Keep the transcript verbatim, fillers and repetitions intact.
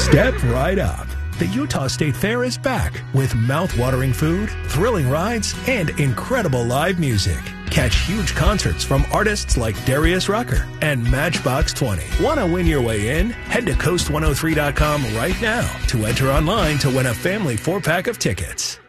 Step right up. The Utah State Fair is back with mouth-watering food, thrilling rides, and incredible live music. Catch huge concerts from artists like Darius Rucker and Matchbox twenty. Want to win your way in? Head to coast one oh three dot com right now to enter online to win a family four-pack of tickets.